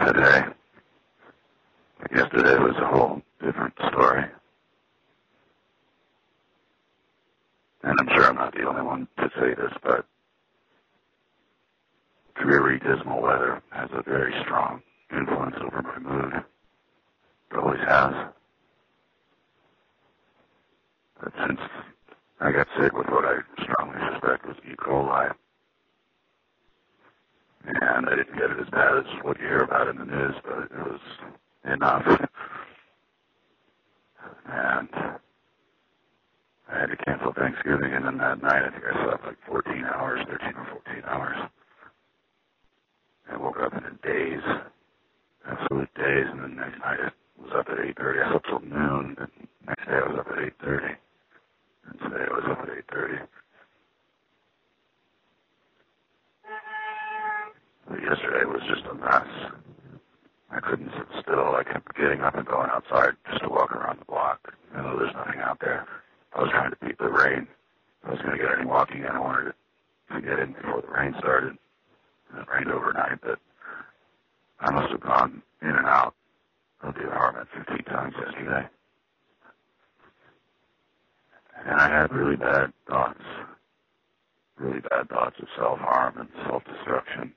today. Yesterday was a whole different story. And I'm sure I'm not the only one to say this, but dreary, dismal weather has a very strong influence over my mood. It always has. But since I got sick with what I strongly suspect was E. coli, and I didn't get it as bad as what you hear about in the news, but it was enough. And I had to cancel Thanksgiving, and then that night I think I slept like 13 or 14 hours. I woke up in a daze, absolute daze, and then next night I was up at 8:30. I slept till noon, and next day I was up at 8:30. And today I was up at 8:30. But yesterday was just a mess. I couldn't sit still. I kept getting up and going outside just to walk around the block. I know there's nothing out there. I was trying to beat the rain. I was going to get any walking in. I wanted to get in before the rain started. And it rained overnight, but I must have gone in and out of the apartment 15 times yesterday. And I had really bad thoughts of self-harm and self-destruction.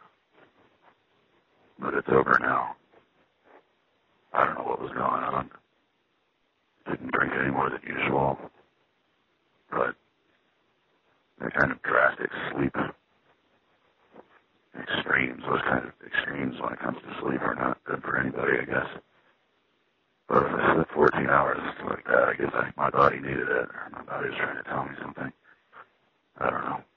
But it's over now. I don't know what was going on. Didn't drink any more than usual. But the kind of drastic sleep extremes, those kind of extremes when it comes to sleep are not good for anybody, I guess. But if I slept 14 hours like that, I guess my body needed it, or my body was trying to tell me something. I don't know.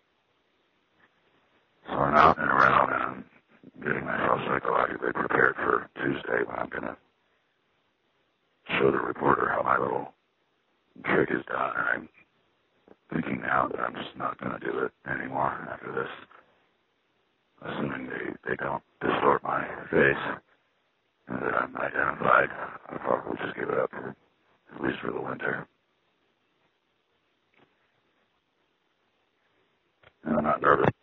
So I'm out and around, and I'm getting myself psychologically prepared for Tuesday when I'm going to show the reporter how my little trick is done. And I'm thinking now that I'm just not going to do it anymore after this, assuming they don't distort my face and that I'm identified. I'll probably just give it up, at least for the winter. And I'm not nervous